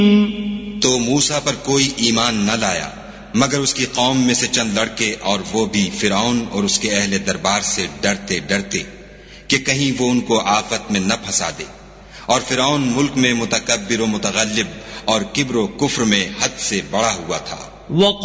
तो मूसा पर कोई ईमान न लाया मगर उसकी कौम में से चंद लड़के, और वो भी फिरौन और उसके अहले दरबार से डरते डरते कि कहीं वो उनको आफत में न फंसा दे। और फिरौन मुल्क में मुतकब्बिर व मुतगल्लिब और किब्र व कुफ्र में हद से बड़ा हुआ था।